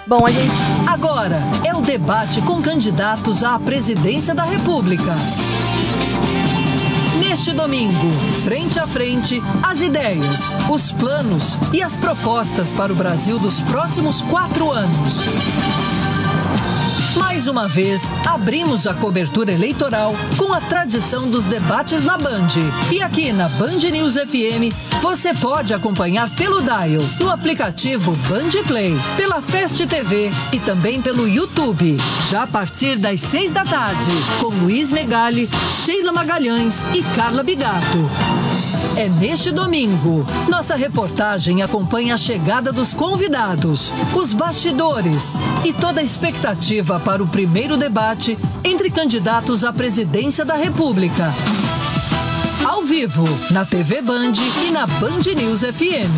Bom, agora é o debate com candidatos à presidência da República. Neste domingo, frente a frente, as ideias, os planos e as propostas para o Brasil dos próximos 4 anos. Mais uma vez, abrimos a cobertura eleitoral com a tradição dos debates na Band. E aqui na Band News FM, você pode acompanhar pelo Dial, no aplicativo Band Play, pela Fast TV e também pelo YouTube. Já a partir das 6 da tarde, com Luiz Megali, Sheila Magalhães e Carla Bigato. É neste domingo. Nossa reportagem acompanha a chegada dos convidados, os bastidores e toda a expectativa para o primeiro debate entre candidatos à presidência da República. Ao vivo, na TV Band e na Band News FM.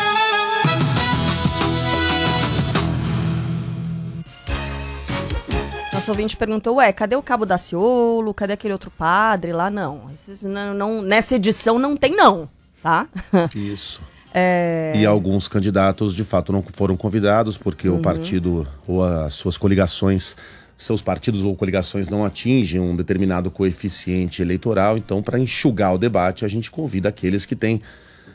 Nosso ouvinte perguntou, cadê o Cabo Daciolo? Cadê aquele outro padre lá? Não, nessa edição não tem não, tá? Isso. E alguns candidatos, de fato, não foram convidados porque o partido ou as suas coligações, seus partidos ou coligações não atingem um determinado coeficiente eleitoral. Então, para enxugar o debate, a gente convida aqueles que têm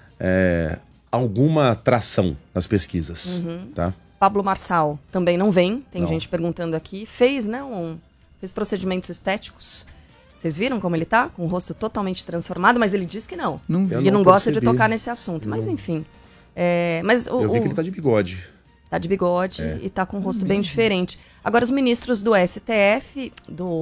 alguma tração nas pesquisas, tá? Pablo Marçal também não vem, tem gente perguntando aqui. Fez procedimentos estéticos. Vocês viram como ele tá? Com o rosto totalmente transformado, mas ele diz que não. Ele não gosta de tocar nesse assunto, mas enfim. Eu vi que ele tá de bigode. Tá de bigode e tá com um rosto bem diferente. Agora, os ministros do STF,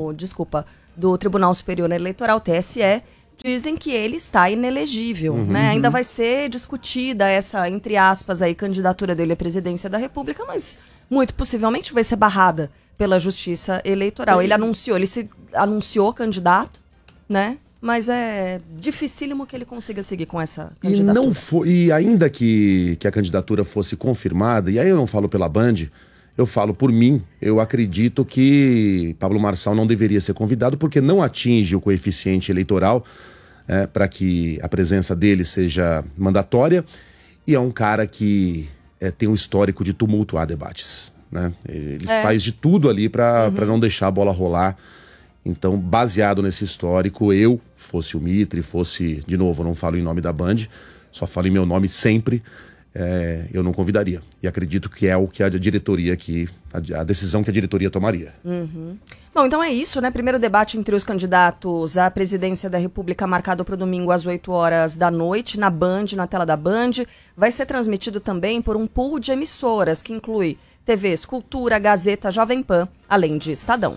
do Tribunal Superior Eleitoral, TSE, dizem que ele está inelegível, né? Ainda vai ser discutida essa, entre aspas, aí, candidatura dele à presidência da República, mas muito possivelmente vai ser barrada pela Justiça Eleitoral. Ele se anunciou candidato, né? Mas é dificílimo que ele consiga seguir com essa candidatura. E ainda que a candidatura fosse confirmada, e aí eu não falo pela Band, eu falo por mim, eu acredito que Pablo Marçal não deveria ser convidado porque não atinge o coeficiente eleitoral para que a presença dele seja mandatória, e é um cara que tem um histórico de tumultuar debates, né? Ele faz de tudo ali para não deixar a bola rolar. Então, baseado nesse histórico, fosse o Mitre, de novo, eu não falo em nome da Band, só falo em meu nome sempre, eu não convidaria. E acredito que é o que a diretoria aqui, a decisão que a diretoria tomaria. Bom, então é isso, né? Primeiro debate entre os candidatos à presidência da República marcado para o domingo às 8 horas da noite, na Band, na tela da Band. Vai ser transmitido também por um pool de emissoras, que inclui TVs Cultura, Gazeta, Jovem Pan, além de Estadão.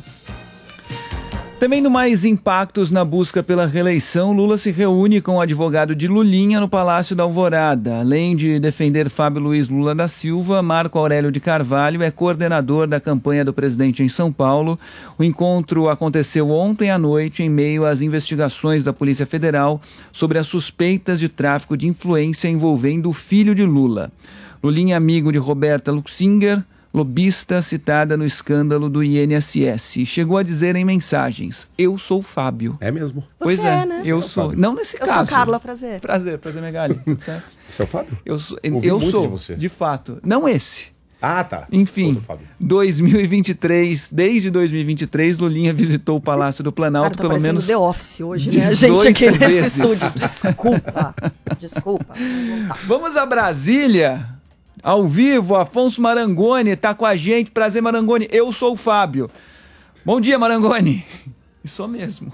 Também no Mais Impactos na busca pela reeleição, Lula se reúne com o advogado de Lulinha no Palácio da Alvorada. Além de defender Fábio Luiz Lula da Silva, Marco Aurélio de Carvalho é coordenador da campanha do presidente em São Paulo. O encontro aconteceu ontem à noite em meio às investigações da Polícia Federal sobre as suspeitas de tráfico de influência envolvendo o filho de Lula. Lulinha é amigo de Roberta Luxinger, lobista citada no escândalo do INSS, e chegou a dizer em mensagens: eu sou Fábio. É mesmo? Pois é, né? Eu sou. Não nesse caso. Eu sou Carla, prazer. Prazer, Megali. Certo? Você é o Fábio? Eu sou, de você. De fato. Não esse. Ah, tá. Enfim, 2023, desde 2023, Lulinha visitou o Palácio do Planalto tá pelo menos The Office hoje, né? A gente aqui nesse estúdio. Desculpa. Vamos a Brasília. Ao vivo, Afonso Marangoni está com a gente. Prazer, Marangoni. Eu sou o Fábio. Bom dia, Marangoni. Isso mesmo.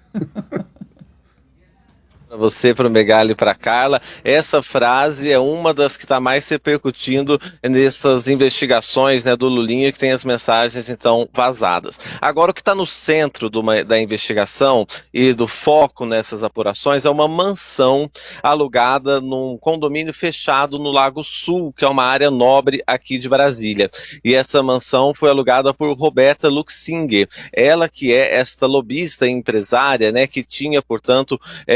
Para você, para o Megali e para a Carla, essa frase é uma das que está mais repercutindo nessas investigações, né, do Lulinha, que tem as mensagens, então, vazadas. Agora, o que está no centro da investigação e do foco nessas apurações é uma mansão alugada num condomínio fechado no Lago Sul, que é uma área nobre aqui de Brasília. E essa mansão foi alugada por Roberta Luxinger, ela que é esta lobista e empresária, né, que tinha, portanto, uma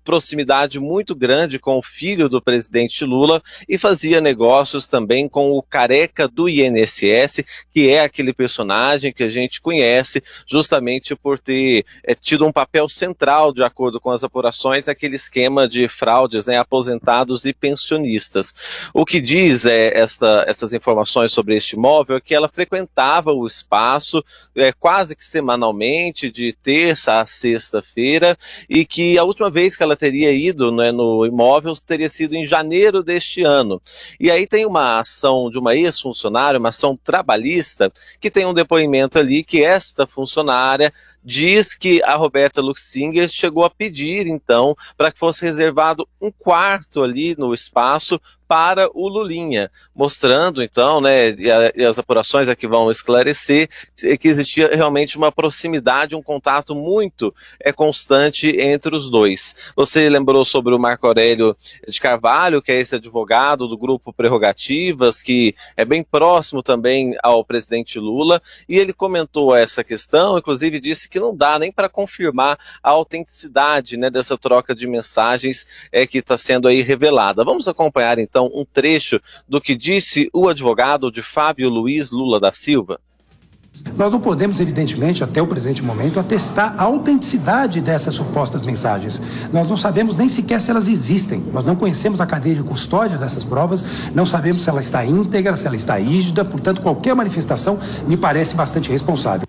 proximidade muito grande com o filho do presidente Lula e fazia negócios também com o careca do INSS, que é aquele personagem que a gente conhece justamente por ter tido um papel central, de acordo com as apurações, naquele esquema de fraudes, né, aposentados e pensionistas. O que diz essas informações sobre este imóvel é que ela frequentava o espaço quase que semanalmente, de terça a sexta-feira, e que a última vez que ela teria ido, né, no imóvel teria sido em janeiro deste ano. E aí tem uma ação de uma ex-funcionária, uma ação trabalhista, que tem um depoimento ali que esta funcionária diz que a Roberta Luxinger chegou a pedir, então, para que fosse reservado um quarto ali no espaço para o Lulinha, mostrando, então, né, e as apurações aqui vão esclarecer que existia realmente uma proximidade, um contato muito constante entre os dois. Você lembrou sobre o Marco Aurélio de Carvalho, que é esse advogado do Grupo Prerrogativas, que é bem próximo também ao presidente Lula, e ele comentou essa questão, inclusive disse que não dá nem para confirmar a autenticidade, né, dessa troca de mensagens que está sendo aí revelada. Vamos acompanhar, então, um trecho do que disse o advogado de Fábio Luiz Lula da Silva. Nós não podemos, evidentemente, até o presente momento, atestar a autenticidade dessas supostas mensagens. Nós não sabemos nem sequer se elas existem. Nós não conhecemos a cadeia de custódia dessas provas, não sabemos se ela está íntegra, se ela está rígida, portanto, qualquer manifestação me parece bastante responsável.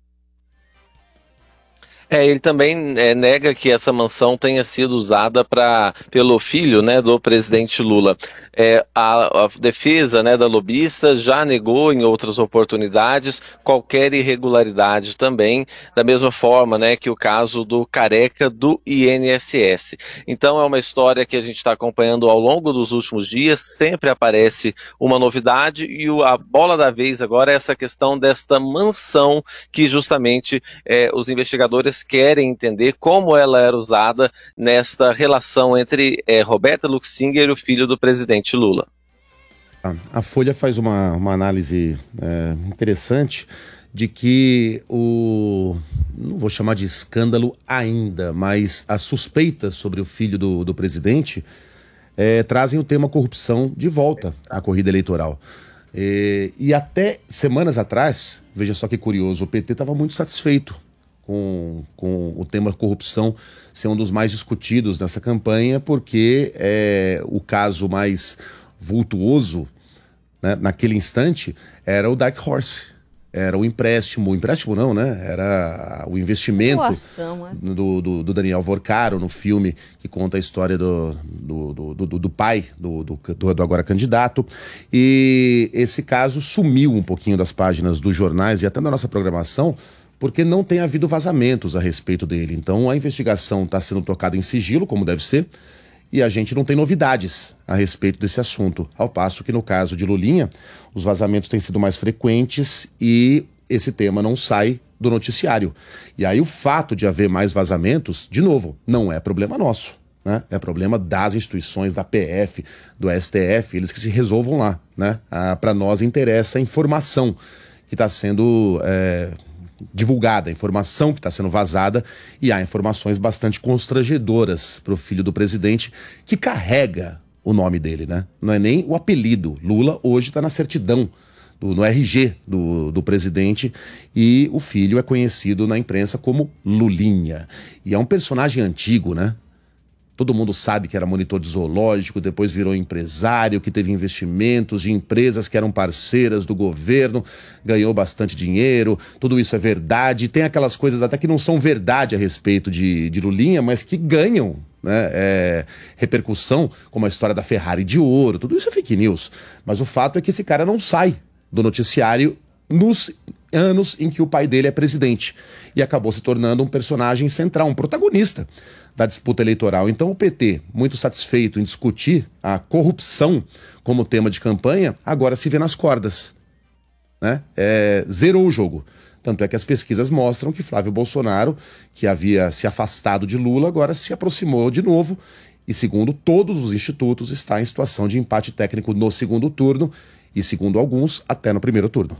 Ele também nega que essa mansão tenha sido usada pelo filho, né, do presidente Lula. A defesa, né, da lobista já negou em outras oportunidades qualquer irregularidade também, da mesma forma, né, que o caso do careca do INSS. Então é uma história que a gente está acompanhando ao longo dos últimos dias, sempre aparece uma novidade e a bola da vez agora é essa questão desta mansão que justamente os investigadores querem entender como ela era usada nesta relação entre Roberta Luxinger e o filho do presidente Lula. A Folha faz uma análise interessante de que não vou chamar de escândalo ainda, mas as suspeitas sobre o filho do presidente trazem o tema corrupção de volta à corrida eleitoral. E até semanas atrás, veja só que curioso, o PT estava muito satisfeito com o tema corrupção ser um dos mais discutidos nessa campanha, porque o caso mais vultuoso, né, naquele instante era o Dark Horse, era o empréstimo não, né? Era o investimento do Daniel Vorcaro no filme que conta a história do pai do agora candidato. E esse caso sumiu um pouquinho das páginas dos jornais e até da nossa programação, porque não tem havido vazamentos a respeito dele. Então a investigação está sendo tocada em sigilo, como deve ser, e a gente não tem novidades a respeito desse assunto. Ao passo que no caso de Lulinha, os vazamentos têm sido mais frequentes e esse tema não sai do noticiário. E aí o fato de haver mais vazamentos, de novo, não é problema nosso, né? É problema das instituições, da PF, do STF, eles que se resolvam lá, né? Para nós interessa a informação que está sendo divulgada, a informação que está sendo vazada, e há informações bastante constrangedoras para o filho do presidente, que carrega o nome dele, né? Não é nem o apelido. Lula hoje está na certidão, no RG do presidente, e o filho é conhecido na imprensa como Lulinha. E é um personagem antigo, né? Todo mundo sabe que era monitor de zoológico, depois virou empresário, que teve investimentos de empresas que eram parceiras do governo, ganhou bastante dinheiro, tudo isso é verdade. Tem aquelas coisas até que não são verdade a respeito de Lulinha, mas que ganham, né, repercussão, como a história da Ferrari de ouro, tudo isso é fake news. Mas o fato é que esse cara não sai do noticiário nos anos em que o pai dele é presidente, e acabou se tornando um personagem central, um protagonista da disputa eleitoral. Então o PT, muito satisfeito em discutir a corrupção como tema de campanha, agora se vê nas cordas, né? Zerou o jogo. Tanto é que as pesquisas mostram que Flávio Bolsonaro, que havia se afastado de Lula, agora se aproximou de novo e, segundo todos os institutos, está em situação de empate técnico no segundo turno e, segundo alguns, até no primeiro turno.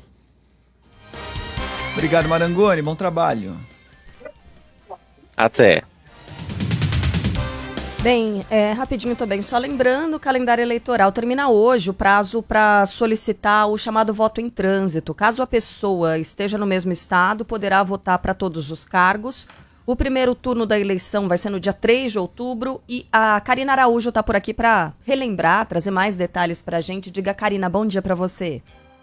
Obrigado, Marangoni. Bom trabalho. Até. Bem, rapidinho também, só lembrando, o calendário eleitoral termina hoje, o prazo para solicitar o chamado voto em trânsito. Caso a pessoa esteja no mesmo estado, poderá votar para todos os cargos. O primeiro turno da eleição vai ser no dia 3 de outubro e a Karina Araújo está por aqui para relembrar, trazer mais detalhes para a gente. Diga, Karina, bom dia para você.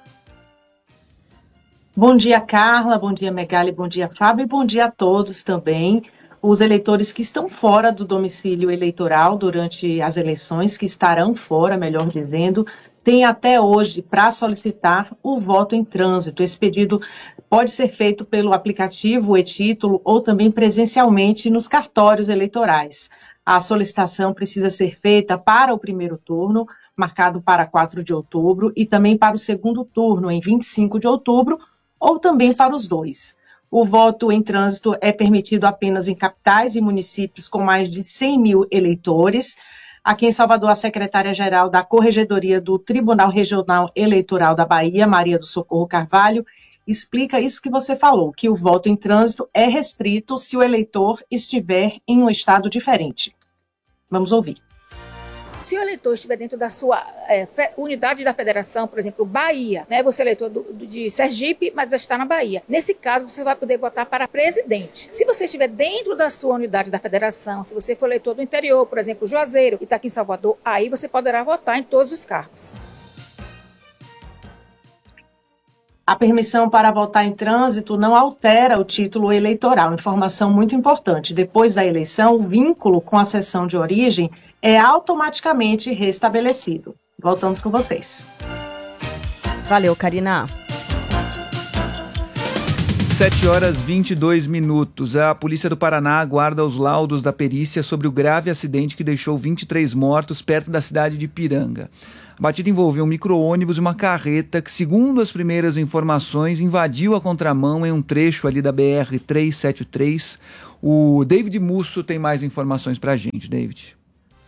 Bom dia, Carla, bom dia, Megali, bom dia, Fábio, e bom dia a todos também. Os eleitores que estão fora do domicílio eleitoral durante as eleições, que estarão fora, melhor dizendo, têm até hoje para solicitar o voto em trânsito. Esse pedido pode ser feito pelo aplicativo e-Título ou também presencialmente nos cartórios eleitorais. A solicitação precisa ser feita para o primeiro turno, marcado para 4 de outubro, e também para o segundo turno, em 25 de outubro, ou também para os dois. O voto em trânsito é permitido apenas em capitais e municípios com mais de 100 mil eleitores. Aqui em Salvador, a secretária-geral da Corregedoria do Tribunal Regional Eleitoral da Bahia, Maria do Socorro Carvalho, explica isso que você falou, que o voto em trânsito é restrito se o eleitor estiver em um estado diferente. Vamos ouvir. Se o eleitor estiver dentro da sua unidade da federação, por exemplo, Bahia, né? Você é eleitor de Sergipe, mas vai estar na Bahia. Nesse caso, você vai poder votar para presidente. Se você estiver dentro da sua unidade da federação, se você for eleitor do interior, por exemplo, Juazeiro, e está aqui em Salvador, aí você poderá votar em todos os cargos. A permissão para votar em trânsito não altera o título eleitoral. Informação muito importante. Depois da eleição, o vínculo com a seção de origem é automaticamente restabelecido. Voltamos com vocês. Valeu, Karina. 7h22. A Polícia do Paraná aguarda os laudos da perícia sobre o grave acidente que deixou 23 mortos perto da cidade de Ipiranga. A batida envolveu um micro-ônibus e uma carreta que, segundo as primeiras informações, invadiu a contramão em um trecho ali da BR-373. O David Musso tem mais informações pra gente. David.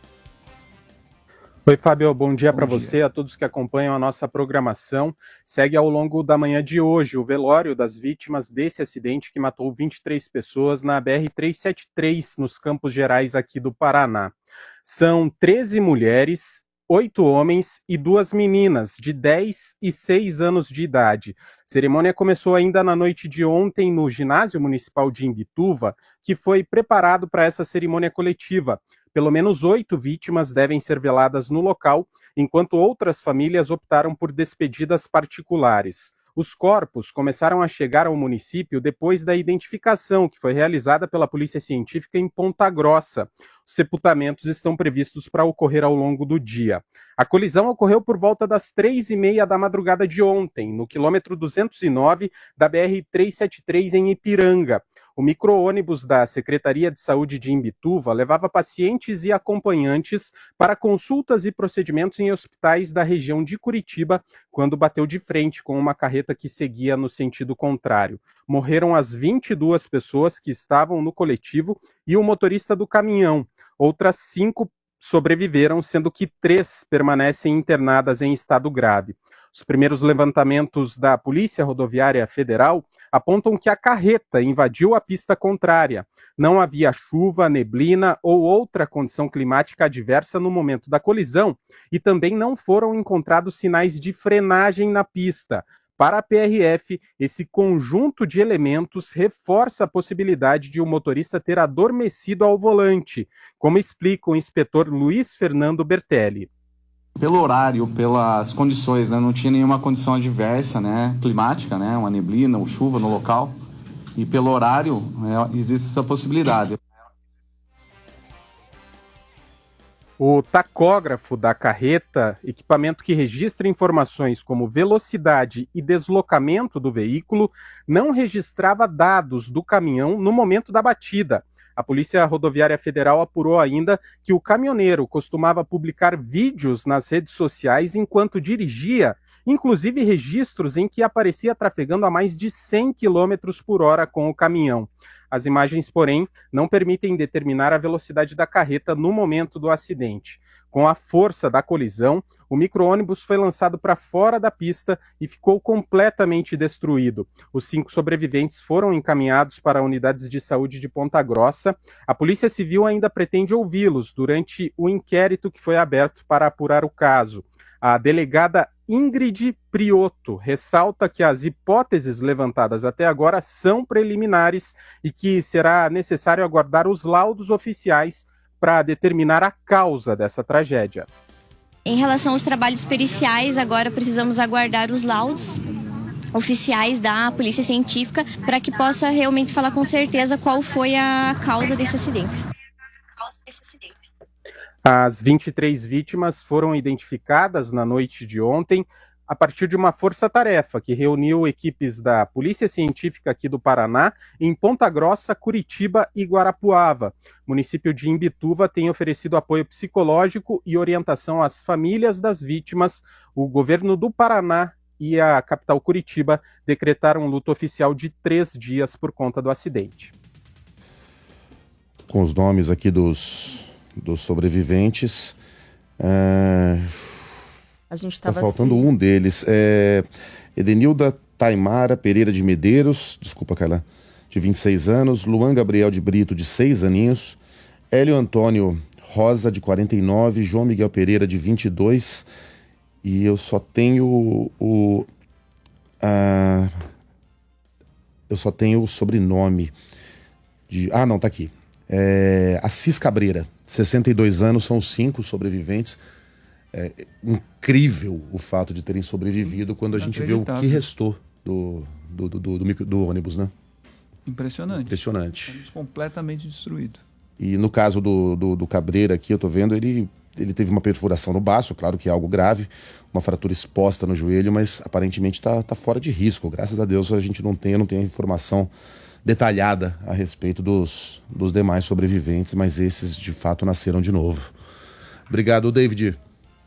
Oi, Fábio, bom dia para você, a todos que acompanham a nossa programação. Segue ao longo da manhã de hoje o velório das vítimas desse acidente que matou 23 pessoas na BR-373, nos Campos Gerais aqui do Paraná. São 13 mulheres, 8 homens e 2 meninas de 10 e 6 anos de idade. A cerimônia começou ainda na noite de ontem no Ginásio Municipal de Imbituva, que foi preparado para essa cerimônia coletiva. Pelo menos 8 vítimas devem ser veladas no local, enquanto outras famílias optaram por despedidas particulares. Os corpos começaram a chegar ao município depois da identificação que foi realizada pela Polícia Científica em Ponta Grossa. Os sepultamentos estão previstos para ocorrer ao longo do dia. A colisão ocorreu por volta das 3h30 da madrugada de ontem, no quilômetro 209 da BR-373 em Ipiranga. O micro-ônibus da Secretaria de Saúde de Imbituva levava pacientes e acompanhantes para consultas e procedimentos em hospitais da região de Curitiba, quando bateu de frente com uma carreta que seguia no sentido contrário. Morreram as 22 pessoas que estavam no coletivo e o motorista do caminhão. Outras 5 sobreviveram, sendo que 3 permanecem internadas em estado grave. Os primeiros levantamentos da Polícia Rodoviária Federal apontam que a carreta invadiu a pista contrária. Não havia chuva, neblina ou outra condição climática adversa no momento da colisão e também não foram encontrados sinais de frenagem na pista. Para a PRF, esse conjunto de elementos reforça a possibilidade de o motorista ter adormecido ao volante, como explica o inspetor Luiz Fernando Bertelli. Pelo horário, pelas condições, né? Não tinha nenhuma condição adversa, né? Climática, né? Uma neblina ou chuva no local. E pelo horário, existe essa possibilidade. O tacógrafo da carreta, equipamento que registra informações como velocidade e deslocamento do veículo, não registrava dados do caminhão no momento da batida. A Polícia Rodoviária Federal apurou ainda que o caminhoneiro costumava publicar vídeos nas redes sociais enquanto dirigia, inclusive registros em que aparecia trafegando a mais de 100 km por hora com o caminhão. As imagens, porém, não permitem determinar a velocidade da carreta no momento do acidente. Com a força da colisão, o micro-ônibus foi lançado para fora da pista e ficou completamente destruído. Os 5 sobreviventes foram encaminhados para unidades de saúde de Ponta Grossa. A Polícia Civil ainda pretende ouvi-los durante o inquérito que foi aberto para apurar o caso. A delegada Ingrid Priotto ressalta que as hipóteses levantadas até agora são preliminares e que será necessário aguardar os laudos oficiais para determinar a causa dessa tragédia. Em relação aos trabalhos periciais, agora precisamos aguardar os laudos oficiais da Polícia Científica para que possa realmente falar com certeza qual foi a causa desse acidente. As 23 vítimas foram identificadas na noite de ontem a partir de uma força-tarefa que reuniu equipes da Polícia Científica aqui do Paraná em Ponta Grossa, Curitiba e Guarapuava. O município de Imbituva tem oferecido apoio psicológico e orientação às famílias das vítimas. O governo do Paraná e a capital Curitiba decretaram um luto oficial de 3 dias por conta do acidente. Com os nomes aqui dos sobreviventes, a gente estava faltando um deles. Edenilda Taimara Pereira de Medeiros, desculpa, Carla, de 26 anos, Luan Gabriel de Brito, de 6 aninhos, Hélio Antônio Rosa, de 49, João Miguel Pereira, de 22, e eu só tenho o sobrenome de... Ah, não, tá aqui. Assis Cabreira, 62 anos, são os 5 sobreviventes. É incrível o fato de terem sobrevivido quando a gente vê o que restou do ônibus, né? Impressionante. Ônibus completamente destruído. E no caso do Cabreira aqui, eu tô vendo, ele teve uma perfuração no baço, claro que é algo grave, uma fratura exposta no joelho, mas aparentemente tá fora de risco. Graças a Deus eu não tenho informação detalhada a respeito dos demais sobreviventes, mas esses de fato nasceram de novo. Obrigado, David.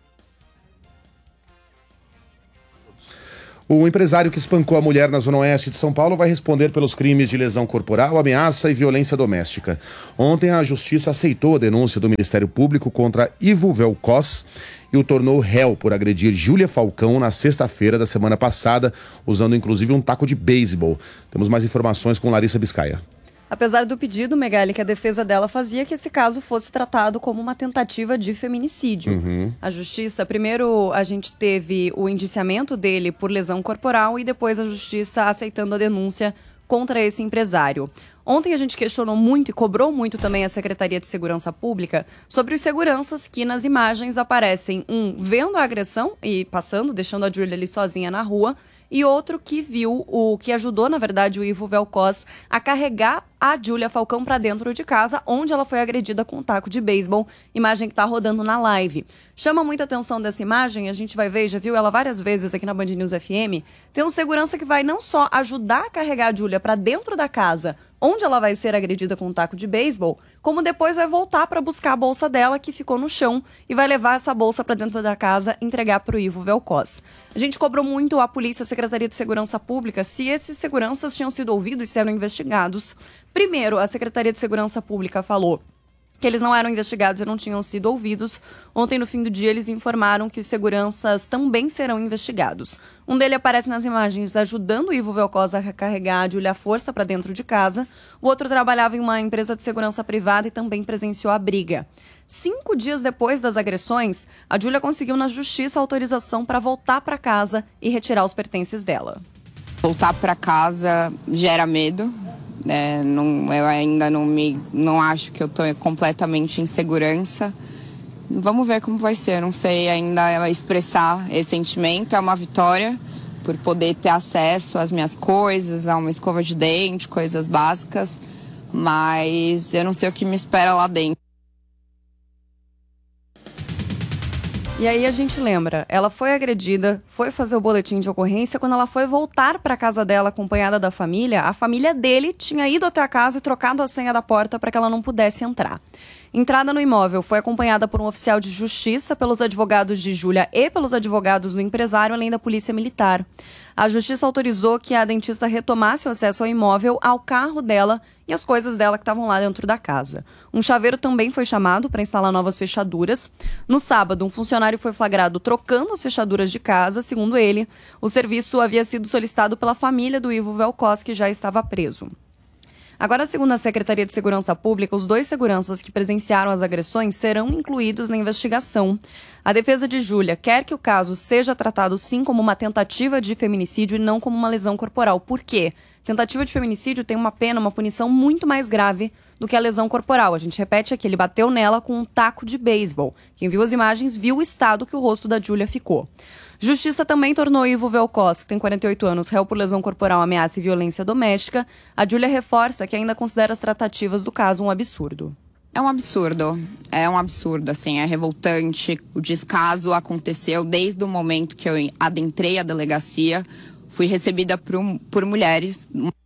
O empresário que espancou a mulher na Zona Oeste de São Paulo vai responder pelos crimes de lesão corporal, ameaça e violência doméstica. Ontem, a Justiça aceitou a denúncia do Ministério Público contra Ivo Velkos e o tornou réu por agredir Júlia Falcão na sexta-feira da semana passada, usando inclusive um taco de beisebol. Temos mais informações com Larissa Biscaia. Apesar do pedido, Megali, que a defesa dela fazia que esse caso fosse tratado como uma tentativa de feminicídio. A Justiça, primeiro a gente teve o indiciamento dele por lesão corporal e depois a Justiça aceitando a denúncia contra esse empresário. Ontem a gente questionou muito e cobrou muito também a Secretaria de Segurança Pública sobre os seguranças que nas imagens aparecem vendo a agressão e passando, deixando a Júlia ali sozinha na rua, e outro que viu que ajudou, na verdade, o Ivo Velkos a carregar a Júlia Falcão para dentro de casa, onde ela foi agredida com um taco de beisebol, imagem que está rodando na live. Chama muita atenção dessa imagem, a gente vai ver, já viu ela várias vezes aqui na Band News FM, tem um segurança que vai não só ajudar a carregar a Júlia para dentro da casa, onde ela vai ser agredida com um taco de beisebol, como depois vai voltar para buscar a bolsa dela que ficou no chão e vai levar essa bolsa para dentro da casa e entregar para o Ivo Velkos. A gente cobrou muito a polícia, a Secretaria de Segurança Pública, se esses seguranças tinham sido ouvidos e eram investigados. Primeiro, a Secretaria de Segurança Pública falou que eles não eram investigados e não tinham sido ouvidos. Ontem, no fim do dia, eles informaram que os seguranças também serão investigados. Um deles aparece nas imagens ajudando o Ivo Velkos a carregar a Júlia à força para dentro de casa. O outro trabalhava em uma empresa de segurança privada e também presenciou a briga. 5 dias depois das agressões, a Júlia conseguiu na justiça autorização para voltar para casa e retirar os pertences dela. Voltar para casa gera medo. Eu ainda não acho que eu estou completamente em segurança. Vamos ver como vai ser. Não sei ainda expressar esse sentimento. É uma vitória por poder ter acesso às minhas coisas, a uma escova de dente, coisas básicas. Mas eu não sei o que me espera lá dentro. E aí a gente lembra, ela foi agredida, foi fazer o boletim de ocorrência, quando ela foi voltar para a casa dela acompanhada da família, a família dele tinha ido até a casa e trocado a senha da porta para que ela não pudesse entrar. Entrada no imóvel foi acompanhada por um oficial de justiça, pelos advogados de Júlia e pelos advogados do empresário, além da polícia militar. A justiça autorizou que a dentista retomasse o acesso ao imóvel, ao carro dela e as coisas dela que estavam lá dentro da casa. Um chaveiro também foi chamado para instalar novas fechaduras. No sábado, um funcionário foi flagrado trocando as fechaduras de casa. Segundo ele, o serviço havia sido solicitado pela família do Ivo Velkos, que já estava preso. Agora, segundo a Secretaria de Segurança Pública, os 2 seguranças que presenciaram as agressões serão incluídos na investigação. A defesa de Júlia quer que o caso seja tratado sim como uma tentativa de feminicídio e não como uma lesão corporal. Por quê? Tentativa de feminicídio tem uma pena, uma punição muito mais grave do que a lesão corporal. A gente repete aqui, ele bateu nela com um taco de beisebol. Quem viu as imagens viu o estado que o rosto da Júlia ficou. Justiça também tornou Ivo Velkos, que tem 48 anos, réu por lesão corporal, ameaça e violência doméstica. A Júlia reforça que ainda considera as tratativas do caso um absurdo. É um absurdo, assim, é revoltante. O descaso aconteceu desde o momento que eu adentrei a delegacia. Fui recebida por mulheres.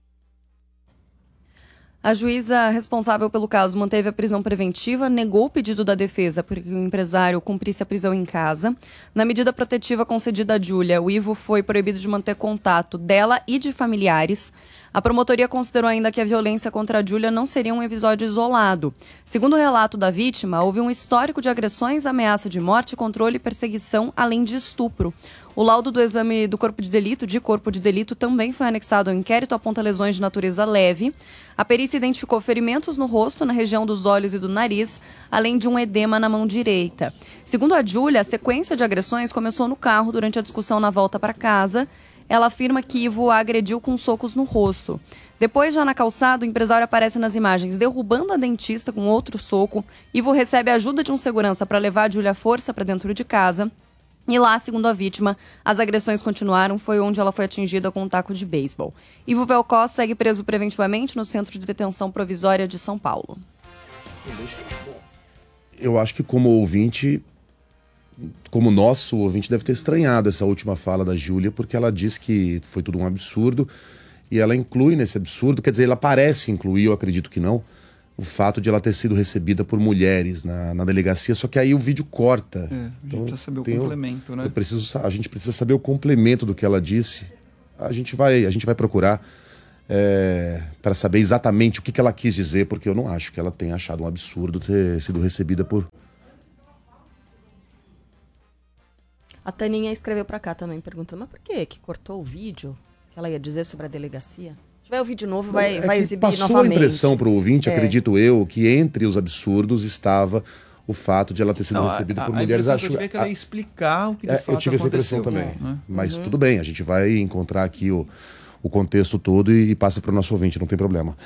A juíza responsável pelo caso manteve a prisão preventiva, negou o pedido da defesa para que o empresário cumprisse a prisão em casa. Na medida protetiva concedida a Júlia, o Ivo foi proibido de manter contato dela e de familiares. A promotoria considerou ainda que a violência contra a Júlia não seria um episódio isolado. Segundo o relato da vítima, houve um histórico de agressões, ameaça de morte, controle e perseguição, além de estupro. O laudo do exame do corpo de delito também foi anexado ao inquérito, aponta lesões de natureza leve. A perícia identificou ferimentos no rosto, na região dos olhos e do nariz, além de um edema na mão direita. Segundo a Júlia, a sequência de agressões começou no carro durante a discussão na volta para casa. Ela afirma que Ivo a agrediu com socos no rosto. Depois, já na calçada, o empresário aparece nas imagens derrubando a dentista com outro soco. Ivo recebe a ajuda de um segurança para levar a Júlia à força para dentro de casa. E lá, segundo a vítima, as agressões continuaram, foi onde ela foi atingida com um taco de beisebol. Ivo Velkos segue preso preventivamente no Centro de Detenção Provisória de São Paulo. Eu acho que como ouvinte, como nosso ouvinte, deve ter estranhado essa última fala da Júlia, porque ela diz que foi tudo um absurdo, e ela inclui nesse absurdo, quer dizer, ela parece incluir, eu acredito que não, o fato de ela ter sido recebida por mulheres na delegacia, só que aí o vídeo corta. A gente precisa saber o complemento, né? A gente precisa saber o complemento do que ela disse. A gente vai procurar para saber exatamente o que ela quis dizer, porque eu não acho que ela tenha achado um absurdo ter sido recebida por... A Taninha escreveu para cá também, perguntando, mas por que cortou o vídeo que ela ia dizer sobre a delegacia? Se tiver o vídeo novo, vai exibir passou novamente. A impressão para o ouvinte, acredito eu, que entre os absurdos estava o fato de ela ter sido recebida por mulheres. Acho que ela ia explicar o que de fato eu tive aconteceu. Essa impressão também. Mas tudo bem, a gente vai encontrar aqui o contexto todo e passa para o nosso ouvinte, não tem problema.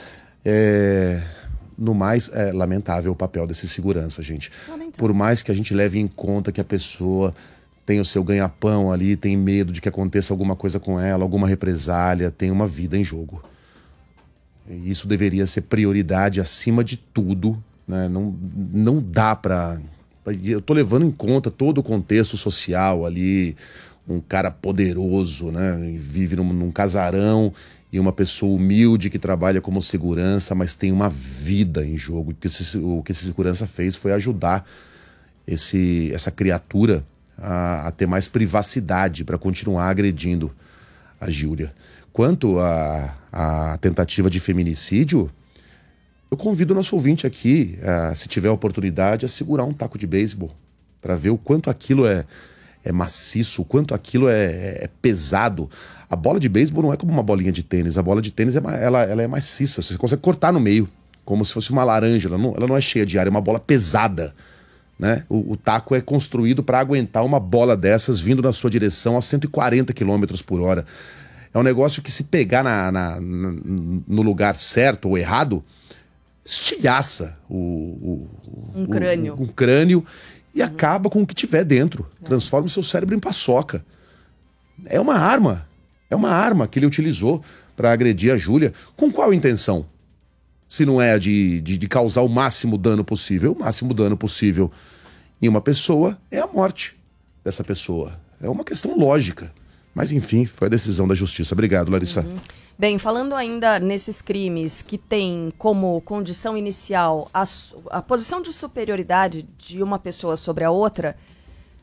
No mais, é lamentável o papel desse segurança, gente. Por mais que a gente leve em conta que a pessoa tem o seu ganha-pão ali, tem medo de que aconteça alguma coisa com ela, alguma represália, tem uma vida em jogo. E isso deveria ser prioridade acima de tudo, né? Não dá pra... Eu tô levando em conta todo o contexto social ali, um cara poderoso, né? Vive num casarão, e uma pessoa humilde que trabalha como segurança, mas tem uma vida em jogo. O que esse segurança fez foi ajudar essa criatura a ter mais privacidade para continuar agredindo a Júlia. Quanto à tentativa de feminicídio, eu convido o nosso ouvinte aqui, se tiver a oportunidade, a segurar um taco de beisebol para ver o quanto aquilo é maciço, o quanto aquilo é pesado. A bola de beisebol não é como uma bolinha de tênis. A bola de tênis ela é maciça, você consegue cortar no meio, como se fosse uma laranja. Ela não é cheia de ar, é uma bola pesada. Né? O taco é construído para aguentar uma bola dessas vindo na sua direção a 140 km por hora. É um negócio que, se pegar no lugar certo ou errado, estilhaça um crânio e acaba com o que tiver dentro. Transforma o seu cérebro em paçoca. É uma arma que ele utilizou para agredir a Júlia. Com qual intenção? Se não é de causar o máximo dano possível. O máximo dano possível em uma pessoa é a morte dessa pessoa. É uma questão lógica. Mas, enfim, foi a decisão da justiça. Obrigado, Larissa. Bem, falando ainda nesses crimes que tem como condição inicial a posição de superioridade de uma pessoa sobre a outra,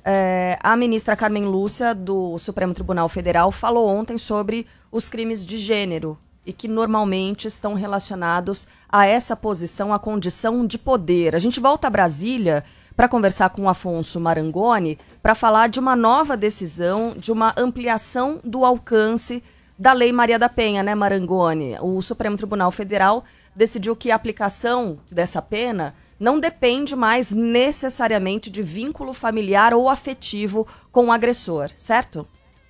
A ministra Carmen Lúcia, do Supremo Tribunal Federal, falou ontem sobre os crimes de gênero e que normalmente estão relacionados a essa posição, a condição de poder. A gente volta a Brasília para conversar com o Afonso Marangoni para falar de uma nova decisão, de uma ampliação do alcance da Lei Maria da Penha, né, Marangoni? O Supremo Tribunal Federal decidiu que a aplicação dessa pena não depende mais necessariamente de vínculo familiar ou afetivo com o agressor, certo?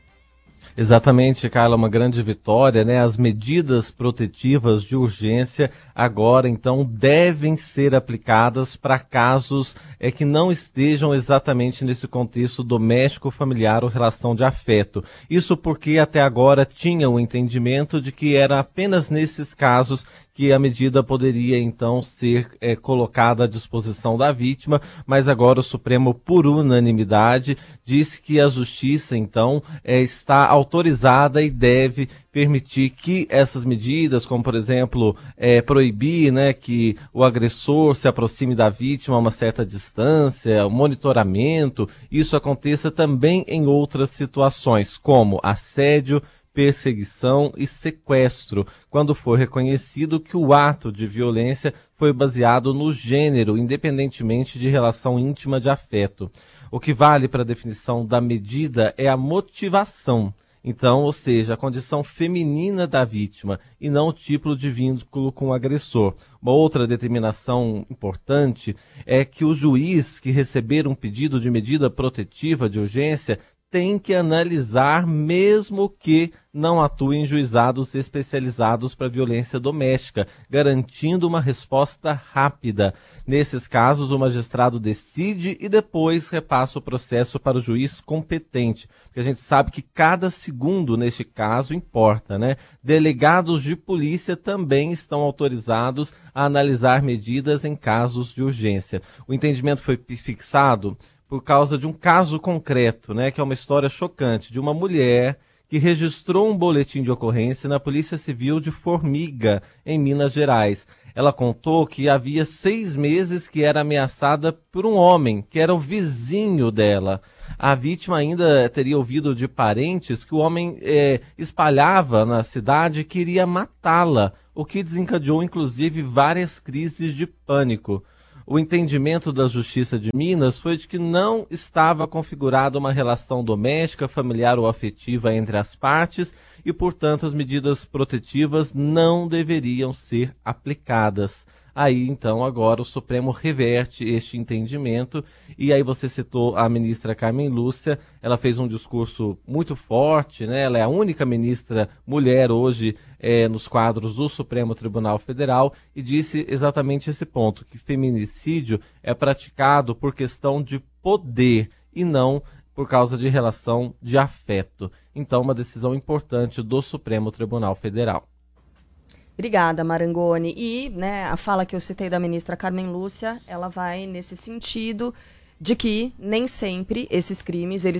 Exatamente, Carla, uma grande vitória, né? As medidas protetivas de urgência agora, então, devem ser aplicadas para casos que não estejam exatamente nesse contexto doméstico, familiar ou relação de afeto. Isso porque até agora tinha o entendimento de que era apenas nesses casos que a medida poderia, então, ser colocada à disposição da vítima, mas agora o Supremo, por unanimidade, disse que a Justiça, então, está autorizada e deve permitir que essas medidas, como, por exemplo, proibir, né, que o agressor se aproxime da vítima a uma certa distância, monitoramento, isso aconteça também em outras situações, como assédio, perseguição e sequestro, quando for reconhecido que o ato de violência foi baseado no gênero, independentemente de relação íntima de afeto. O que vale para a definição da medida é a motivação. Então, ou seja, a condição feminina da vítima e não o tipo de vínculo com o agressor. Uma outra determinação importante é que o juiz que receber um pedido de medida protetiva de urgência tem que analisar, mesmo que não atue em juizados especializados para violência doméstica, garantindo uma resposta rápida. Nesses casos, o magistrado decide e depois repassa o processo para o juiz competente, porque a gente sabe que cada segundo, neste caso, importa, né? Delegados de polícia também estão autorizados a analisar medidas em casos de urgência. O entendimento foi fixado por causa de um caso concreto, né, que é uma história chocante, de uma mulher que registrou um boletim de ocorrência na Polícia Civil de Formiga, em Minas Gerais. Ela contou que havia 6 meses que era ameaçada por um homem, que era o vizinho dela. A vítima ainda teria ouvido de parentes que o homem espalhava na cidade e queria matá-la, o que desencadeou inclusive várias crises de pânico. O entendimento da Justiça de Minas foi de que não estava configurada uma relação doméstica, familiar ou afetiva entre as partes e, portanto, as medidas protetivas não deveriam ser aplicadas. Aí, então, agora o Supremo reverte este entendimento e aí você citou a ministra Carmen Lúcia, ela fez um discurso muito forte, né? Ela é a única ministra mulher hoje nos quadros do Supremo Tribunal Federal e disse exatamente esse ponto, que feminicídio é praticado por questão de poder e não por causa de relação de afeto. Então, uma decisão importante do Supremo Tribunal Federal. Obrigada, Marangoni. E, né, a fala que eu citei da ministra Carmen Lúcia, ela vai nesse sentido de que nem sempre esses crimes eles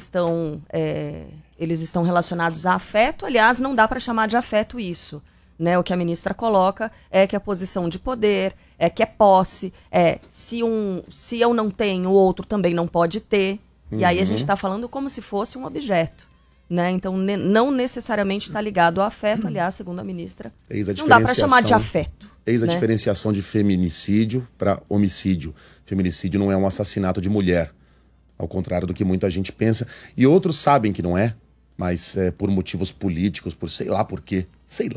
estão relacionados a afeto. Aliás, não dá para chamar de afeto isso. Né? O que a ministra coloca é que a posição de poder, é que é posse, se eu não tenho, o outro também não pode ter. Uhum. E aí a gente está falando como se fosse um objeto. Né? Então, não necessariamente está ligado ao afeto, aliás, segundo a ministra, não dá para chamar de afeto. Eis a diferenciação de feminicídio para homicídio. Feminicídio não é um assassinato de mulher, ao contrário do que muita gente pensa. E outros sabem que não é, mas por motivos políticos, por sei lá por quê,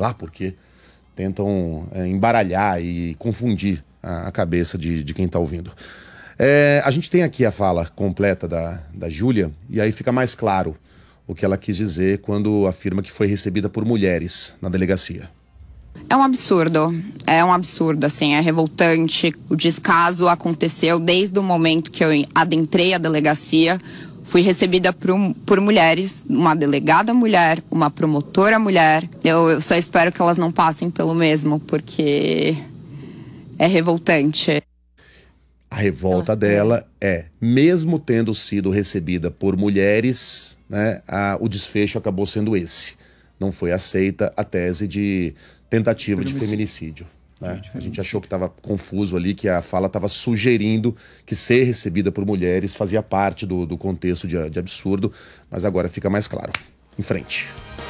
tentam embaralhar e confundir a cabeça de quem está ouvindo. A gente tem aqui a fala completa da Júlia, e aí fica mais claro o que ela quis dizer quando afirma que foi recebida por mulheres na delegacia. É um absurdo, assim, é revoltante. O descaso aconteceu desde o momento que eu adentrei a delegacia. Fui recebida por mulheres, uma delegada mulher, uma promotora mulher. Eu só espero que elas não passem pelo mesmo, porque é revoltante. A revolta dela mesmo tendo sido recebida por mulheres, né, o desfecho acabou sendo esse. Não foi aceita a tese de tentativa de feminicídio. Né? A gente achou que estava confuso ali, que a fala estava sugerindo que ser recebida por mulheres fazia parte do contexto de absurdo, mas agora fica mais claro. Em frente.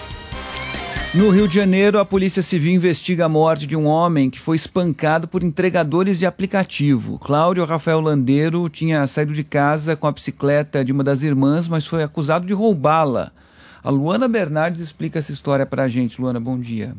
No Rio de Janeiro, a Polícia Civil investiga a morte de um homem que foi espancado por entregadores de aplicativo. Cláudio Rafael Landeiro tinha saído de casa com a bicicleta de uma das irmãs, mas foi acusado de roubá-la. A Luana Bernardes explica essa história pra gente. Luana, bom dia.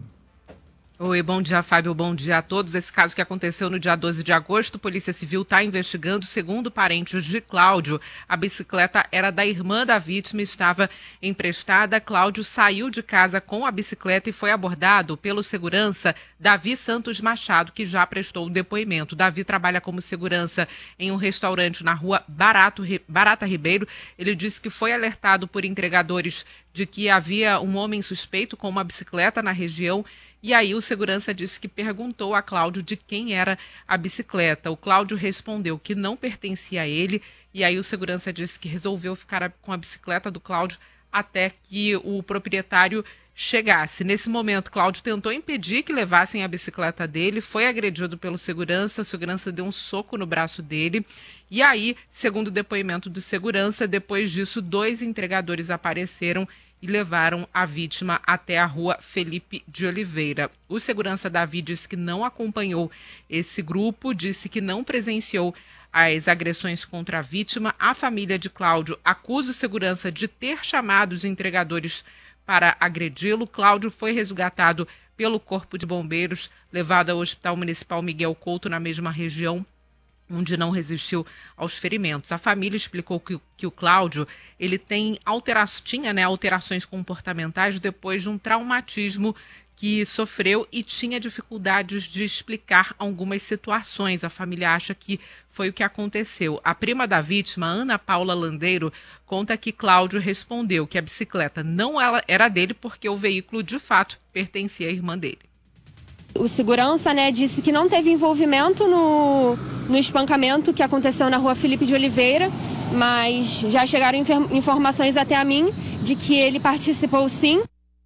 Oi, bom dia, Fábio, bom dia a todos. Esse caso que aconteceu no dia 12 de agosto, a Polícia Civil está investigando. Segundo parentes de Cláudio, a bicicleta era da irmã da vítima e estava emprestada. Cláudio saiu de casa com a bicicleta e foi abordado pelo segurança Davi Santos Machado, que já prestou o depoimento. Davi trabalha como segurança em um restaurante na rua Barata Ribeiro. Ele disse que foi alertado por entregadores de que havia um homem suspeito com uma bicicleta na região. E aí o segurança disse que perguntou a Cláudio de quem era a bicicleta. O Cláudio respondeu que não pertencia a ele, e aí o segurança disse que resolveu ficar com a bicicleta do Cláudio até que o proprietário chegasse. Nesse momento, Cláudio tentou impedir que levassem a bicicleta dele, foi agredido pelo segurança, o segurança deu um soco no braço dele, e aí, segundo o depoimento do segurança, depois disso, 2 entregadores apareceram e levaram a vítima até a rua Felipe de Oliveira. O segurança Davi disse que não acompanhou esse grupo, disse que não presenciou as agressões contra a vítima. A família de Cláudio acusa o segurança de ter chamado os entregadores para agredi-lo. Cláudio foi resgatado pelo Corpo de Bombeiros, levado ao Hospital Municipal Miguel Couto, na mesma região, onde não resistiu aos ferimentos. A família explicou que o Cláudio ele tinha alterações comportamentais depois de um traumatismo que sofreu e tinha dificuldades de explicar algumas situações. A família acha que foi o que aconteceu. A prima da vítima, Ana Paula Landeiro, conta que Cláudio respondeu que a bicicleta não era dele porque o veículo, de fato, pertencia à irmã dele. O segurança, disse que não teve envolvimento no espancamento que aconteceu na rua Felipe de Oliveira, mas já chegaram informações até a mim de que ele participou sim.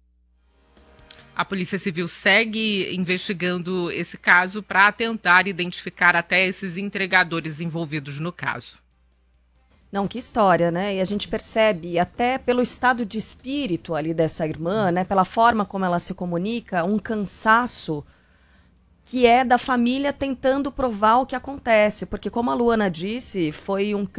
A Polícia Civil segue investigando esse caso para tentar identificar até esses entregadores envolvidos no caso. Não, que história, né? E a gente percebe, até pelo estado de espírito ali dessa irmã, né? Pela forma como ela se comunica, um cansaço que é da família tentando provar o que acontece. Porque, como a Luana disse, foi um